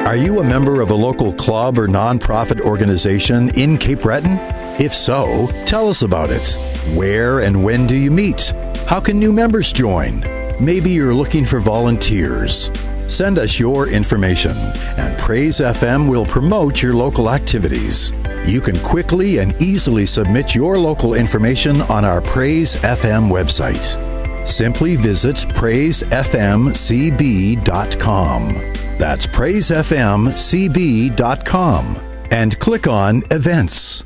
Are you a member of a local club or nonprofit organization in Cape Breton? If so, tell us about it. Where and when do you meet? How can new members join? Maybe you're looking for volunteers. Send us your information, and Praise FM will promote your local activities. You can quickly and easily submit your local information on our Praise FM website. Simply visit praisefmcb.com. That's praisefmcb.com and click on Events.